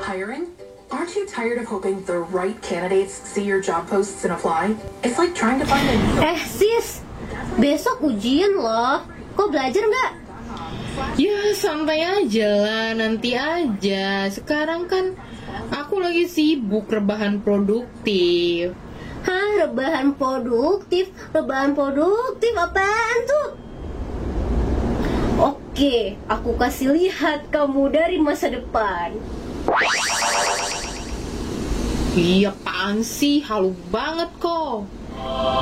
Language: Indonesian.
Hiring? Aren't you tired of hoping the right candidates see your job posts and apply? It's like trying to find a needle. Sis, besok ujian loh. Kok belajar nggak? Ya santai aja lah, nanti aja. Sekarang kan aku lagi sibuk rebahan produktif. Hah, rebahan produktif? Rebahan produktif apaan tuh? Oke, aku kasih lihat kamu dari masa depan. Iya, apaan sih? Halu banget kok.